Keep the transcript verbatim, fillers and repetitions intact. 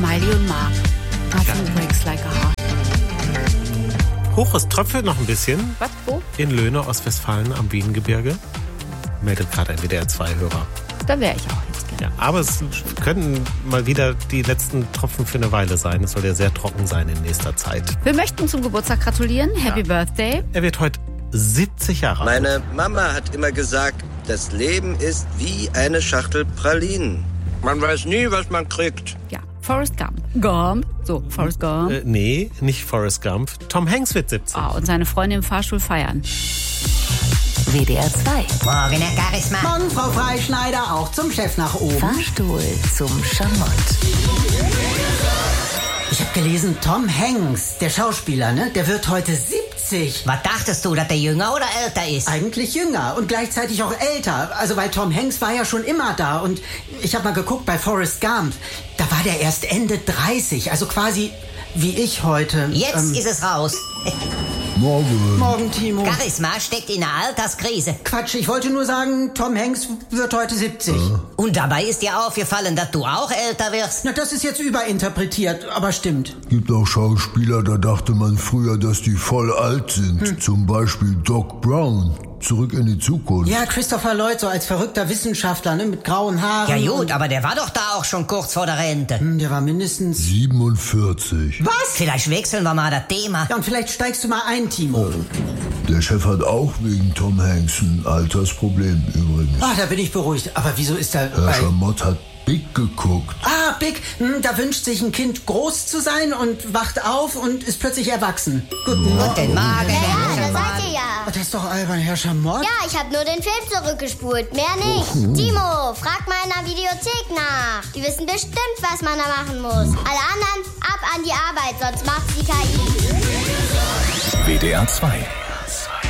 Miley und Mark. Nothing breaks like a heart. Hoch, es tröpfelt noch ein bisschen. Was, wo? In Löhne, Ostwestfalen am Wiengebirge. Meldet gerade ein W D R zwei Hörer. Da wäre ich auch jetzt gerne. Ja, aber es könnten mal wieder die letzten Tropfen für eine Weile sein. Es soll ja sehr trocken sein in nächster Zeit. Wir möchten zum Geburtstag gratulieren. Happy ja. Birthday. Er wird heute siebzig Jahre alt. Meine Mama hat immer gesagt, das Leben ist wie eine Schachtel Pralinen. Man weiß nie, was man kriegt. Ja, Forrest Gump. Gump. So, Forrest Gump. Äh, nee, nicht Forrest Gump. Tom Hanks wird siebzig. Oh, und seine Freunde im Fahrstuhl feiern. W D R zwei. Morgen, Herr Charisma. Morgen, Frau Freischneider, auch zum Chef nach oben. Fahrstuhl zum Schamott. Ich habe gelesen, Tom Hanks, der Schauspieler, ne, der wird heute siebzig. Was dachtest du, dass der jünger oder älter ist? Eigentlich jünger und gleichzeitig auch älter. Also weil Tom Hanks war ja schon immer da. Und ich habe mal geguckt bei Forrest Gump. Da war der erst Ende dreißig, also quasi wie ich heute. Jetzt ähm, ist es raus. Morgen. Morgen, Timo. Charisma steckt in einer Alterskrise. Quatsch, ich wollte nur sagen, Tom Hanks wird heute siebzig. Ja. Und dabei ist dir aufgefallen, dass du auch älter wirst. Na, das ist jetzt überinterpretiert, aber stimmt. Gibt auch Schauspieler, da dachte man früher, dass die voll alt sind. Hm. Zum Beispiel Doc Brown. Zurück in die Zukunft. Ja, Christopher Lloyd, so als verrückter Wissenschaftler, ne, mit grauen Haaren. Ja gut, aber der war doch da auch schon kurz vor der Rente. Hm, der war mindestens... siebenundvierzig. Was? Vielleicht wechseln wir mal das Thema. Ja, und vielleicht steigst du mal ein, Timo. Der Chef hat auch wegen Tom Hanks ein Altersproblem übrigens. Ah, da bin ich beruhigt. Aber wieso ist er... Herr Schamott hat Big geguckt. Ah, Big. Hm, da wünscht sich ein Kind groß zu sein und wacht auf und ist plötzlich erwachsen. Guten Morgen. Und den Magen. Ja, ja, da seid ihr ja. Das ist doch albern, Herr Schamott. Ja, ich habe nur den Film zurückgespult, mehr nicht. Oh. Timo, frag mal in der Videothek nach. Die wissen bestimmt, was man da machen muss. Alle anderen, ab an die Arbeit, sonst macht's die K I. W D R zwei